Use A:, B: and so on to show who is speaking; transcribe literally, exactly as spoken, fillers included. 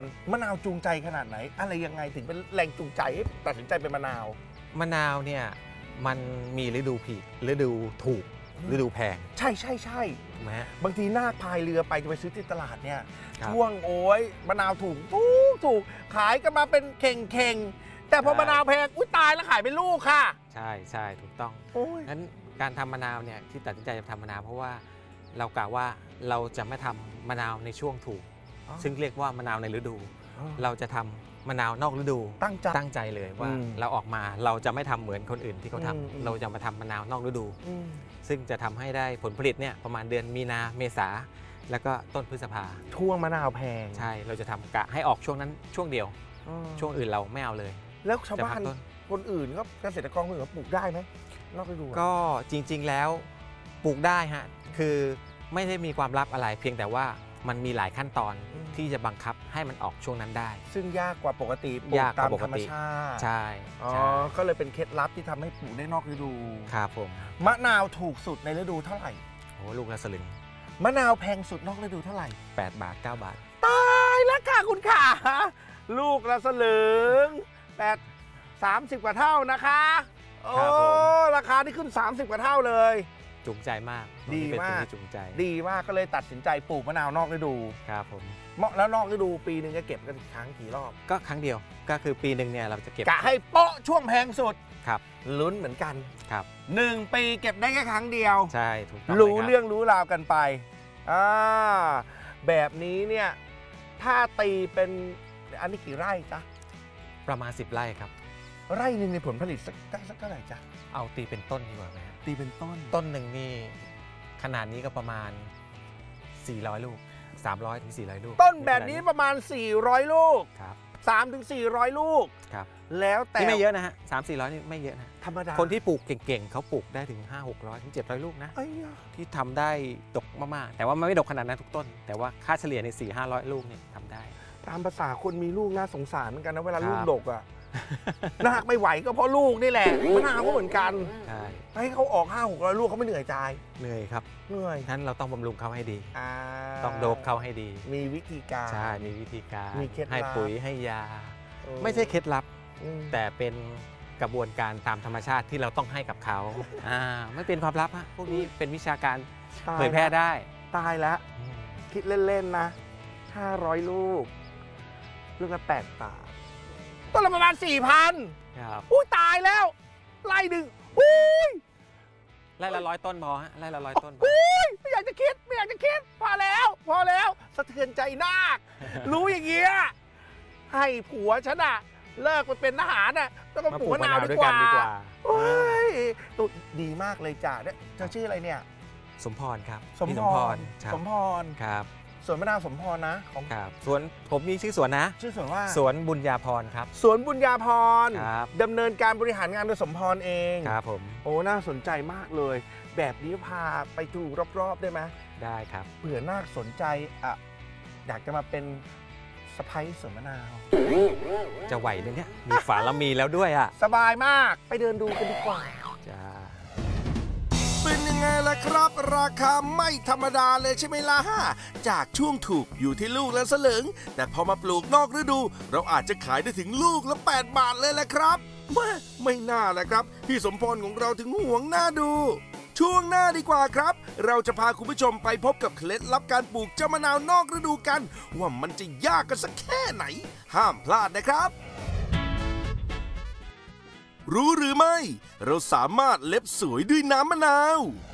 A: มะนาวจูงใจขนาดไหนอะไรยังไงถึงเป็นแรงจูงใจให้ตัดสินใจเป็นมะนาว
B: มะนาวเนี่ยมันมีฤดูผิดฤดูถูกฤดูแพง
A: ใช่ใช่ใช่
B: ไหม
A: บางทีหน้าพายเรือไปจะไปซื้อที่ตลาดเนี่ยช่วงโอ้ยมะนาวถูกถูกถูกขายกันมาเป็นเข่งเข่งแต่พอมะนาวแพงอุ้ยตายแล้วขายเป็นลูกค่ะ
B: ใช่ใช่ถูกต้องงั้นการทำมะนาวเนี่ยที่ตัดสินใจจะทำมะนาวเพราะว่าเรากะว่าเราจะไม่ทำมะนาวในช่วงถูกซึ่งเรียกว่ามะนาวในฤดูเราจะทำมะนาวนอกฤดู
A: ตั้งใจ
B: ตั้งใจเลยว่าเราออกมาเราจะไม่ทำเหมือนคนอื่นที่เขาทำเราจะมาทำมะนาวนอกฤดูซึ่งจะทำให้ได้ผลผลิตเนี่ยประมาณเดือนมีนาเมษาแล้วก็ต้นพฤษภา
A: ช่วงมะนาวแพง
B: ใช่เราจะทำกะให้ออกช่วงนั้นช่วงเดียวช่วงอื่นเราไม่เอาเลย
A: แล้วชาวบ้านคนอื่นก็เกษตรกรคนอื่นปลูกได้ไหมนอกฤดู
B: ก็จริงๆแล้วปลูกได้ฮะคือไม่ได้มีความลับอะไรเพียงแต่ว่ามันมีหลายขั้นตอนที่จะบังคับให้มันออกช่วงนั้นได้
A: ซึ่งยากกว่าปกติปลูกตามธรรมชาติ
B: ใช่
A: อ๋อก็เลยเป็นเคล็ดลับที่ทำให้ปลูกได้นอกฤดู
B: ครับผม
A: มะนาวถูกสุดในฤดูเท่าไหร่
B: โอ้ลูกละสลึง
A: มะนาวแพงสุดนอกฤดูเท่าไหร่
B: แปดบาทเก้าบาท
A: ตายแล้วค่ะคุณขาลูกละสลึงแปดสามสิบกว่าเท่านะคะโอ้ราคาที่ขึ้นสามสิบกว่าเท่าเลย
B: จูงใจมาก
A: ดีมาก
B: จูงใจ
A: ดีมากก็เลยตัดสินใจปลูกมะนาวนอกฤดู
B: ครับผม
A: เหมาะแล้วนอกฤดูปีหนึ่งจะเก็บกันครั้งกี่รอบ
B: ก็ครั้งเดียวก็คือปีหนึ่งเนี่ยเราจะเก็บ
A: กะให้โป๊ะช่วงแพงสุด
B: ครับ
A: ลุ้นเหมือนกัน
B: ครับ
A: หนึ่งปีเก็บได้แค่ครั้งเดียว
B: ใช่ถูกต้อง
A: รู้เรื่องรู้ราวกันไปอ่าแบบนี้เนี่ยถ้าตีเป็นอันนี้กี่ไร่จ๊ะ
B: ประมาณสิบไร่ครับ
A: ไร่หนึ่งในผลผลิตสักได้สักเท่าไหร่จ๊ะ
B: เอาตีเป็นต้นดีกว่าไหม
A: ตีเป็นต้น
B: ต้นหนึ่งนี่ขนาดนี้ก็ประมาณสี่ร้อยลูกสามร้อยถึงสี่ร้อยลูก
A: ต้นแบบนี้ประมาณสี่ร้อยลูก
B: ครับ
A: สามถึงสี่ร้อยลูก
B: ครับ
A: แล้วแต่
B: ที่ไม่เยอะนะฮะสามสี่ร้อยนี่ไม่เยอะนะ
A: ธรรมดา
B: คนที่ปลูกเก่งๆเขาปลูกได้ถึงห้าหกร้อยถึงเจ็ดร้อยลูกนะที่ทำได้ดกมากๆแต่ว่ามันไม่ดกขนาดนั้นทุกต้นแต่ว่าค่าเฉลี่ยในสี่ห้าร้อยลูกนี่ทำได้
A: ตามภาษาคนมีลูกน่าสงสารเหมือนกันนะเวลาลูกดกอ่ะนาคไม่ไหวก็เพราะลูกนี่แหละมะนาวก็เหมือนกัน
B: ใช่
A: ให้เขาออกห้าหกร้อยลูกเขาไม่เหนื่อยใจ
B: เหนื่อยครับ
A: เหนื่อย
B: ฉะนั้นเราต้องบำรุงเขาให้ดีต้องโดบเขาให้ดี
A: มีวิธีการ
B: ใช่มีวิธีการ
A: มีเคล็ดลับ
B: ให้ปุ๋ยให้ยาไม่ใช่เคล็ดลับแต่เป็นกระบวนการตามธรรมชาติที่เราต้องให้กับเขาอ่าไม่เป็นความลับฮะพวกนี้เป็นวิชาการเผยแพร่ได้
A: ตายแล้วคิดเล่นๆนะห้าร้อยลูกลูกละแปดบาทต้นละประมาณ สี่พัน
B: ครับ
A: อุ้ยตายแล้วไร่หนึ่งอุ้ย
B: ไร่ละร้อยต้นพอฮะไร่ละร้อยต้น
A: อุ้ยไม่อยากจะคิดไม่อยากจะคิดพอแล้วพอแล้วสะเทือนใจนาครู้อย่างเงี้ยให้ผัวฉันอะเลิกไปเป็นทหารอะต้องมาปลูกมะนาวดีกว่าโอ้ยตุดีมากเลยจ้ะเนี่ยเธอชื่ออะไรเนี่ย
B: สมพรครับ
A: สมพรสมพร
B: ครับ
A: สวนมะนาวสมพรนะ
B: ของครับสวนผมมีชื่อสวนนะ
A: ชื่อสวนว่า
B: สวนบุญญาพรครับ
A: สวนบุญญาพร
B: ครับ
A: ดำเนินการบริหารงานโดยสมพรเอง
B: ครับผม
A: โอ้น่าสนใจมากเลยแบบนี้พาไปดูรอบๆได้ไหม
B: ได้ครับ
A: เผื่อน่าสนใจอ่ะอยากจะมาเป็นสะใภ้สวนมะนาว
B: จะไหวไหมเนี่ยมีฝาละมีแล้วด้วยอ่ะ
A: สบายมากไปเดินดูกันดีกว่า
B: จ้า
A: เป็นยังไงล่ะครับราคาไม่ธรรมดาเลยใช่ไหมล่ะจากช่วงถูกอยู่ที่ลูกละสลึงแต่พอมาปลูกนอกฤดูเราอาจจะขายได้ถึงลูกละแปดบาทเลยแหละครับไม่ไม่น่าแหละครับพี่สมพรของเราถึงห่วงหน้าดูช่วงหน้าดีกว่าครับเราจะพาคุณผู้ชมไปพบกับเคล็ดลับการปลูกเจ้ามะนาวนอกฤดูกันว่ามันจะยากกันสักแค่ไหนห้ามพลาดนะครับรู้หรือไม่เราสามารถเล็บสวยด้วยน้ำมะนาว